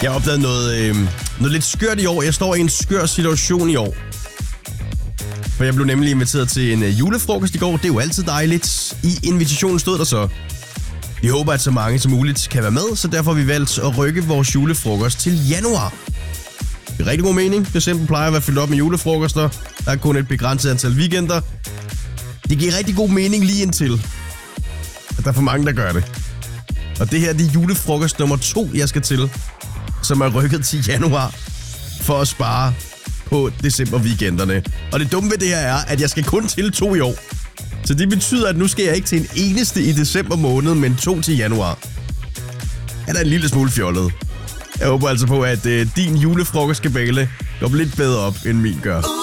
Jeg har opdaget noget lidt skørt i år. Jeg står i en skør situation i år. For jeg blev nemlig inviteret til en julefrokost i går. Det er jo altid dejligt. I invitationen stod der så: vi håber, at så mange som muligt kan være med, så derfor har vi valgt at rykke vores julefrokost til januar. Det er rigtig god mening. December plejer at være fyldt op med julefrokoster. Der er kun et begrænset antal weekender. Det giver rigtig god mening lige indtil, at der er for mange, der gør det. Og det her, det er julefrokost nummer 2, jeg skal til, som er rykket til januar for at spare på december-weekenderne. Og det dumme ved det her er, at jeg skal kun til 2 i år. Så det betyder, at nu skal jeg ikke til en eneste i december måned, men 2 til januar. Er der en lille smule fjollet. Jeg håber altså på, at din julefrokostkabale går lidt bedre op, end min gør.